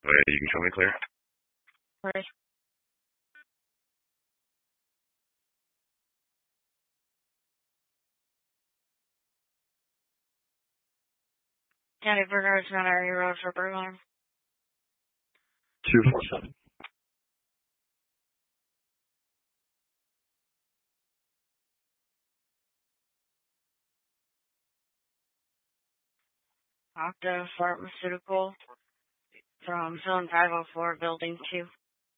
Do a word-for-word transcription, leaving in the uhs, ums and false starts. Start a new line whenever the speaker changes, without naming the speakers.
Wait, you can show me clear?
Right. County Burgers, Mount Airy Road for Berlin.
two four seven.
Octa Pharmaceutical from Zone five oh four, Building two.